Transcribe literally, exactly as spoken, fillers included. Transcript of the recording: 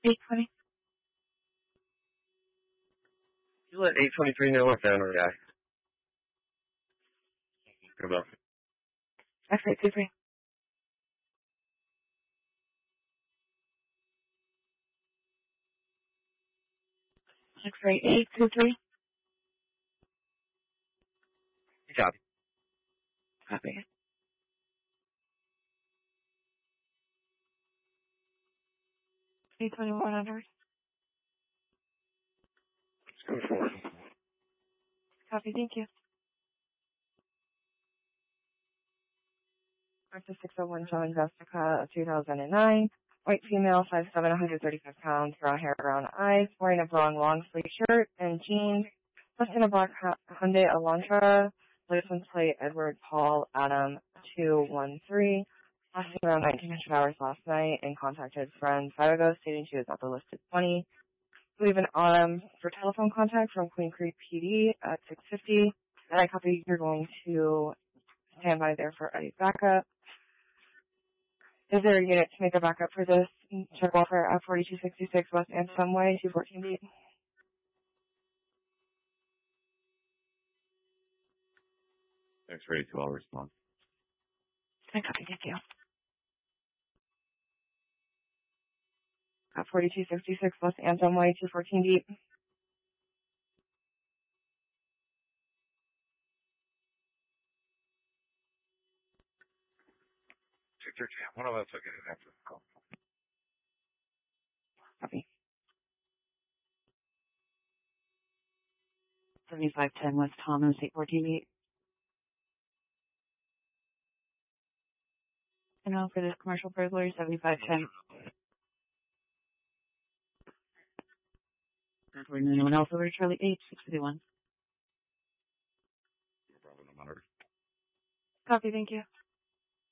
eight twenty. You let eight twenty-three know I found our guy. Good luck. X-ray two three. X-ray eight two three. Copy. Copy. eight twenty-one hundred. Go for it. Copy, thank you. Arthur six oh one John Jessica, two thousand nine. White female, five seven, one hundred thirty-five pounds, brown hair, brown eyes, wearing a brown long sleeve shirt and jeans, left in a black Hyundai Elantra, license plate Edward Paul Adam two one three, lasting around nineteen hundred hours last night, and contacted friend five ago stating she was at the listed twenty. Leave an autumn for telephone contact from Queen Creek P D at six fifty, and I copy you're going to stand by there for a backup. Is there a unit to make a backup for this? Check welfare at forty-two sixty-six West Anthem Way, two fourteen beat. X-ray two, I'll respond. I copy, thank you. At forty-two sixty-six West Anthem Way, two fourteen beat. One of us will get it after the call. Copy. seventy-five ten West Thomas, eight fourteen beat. And now for this commercial burglary, seventy-five ten. Anyone else over to Charlie eight, six fifty-one. No problem, I'm on her. Copy, thank you.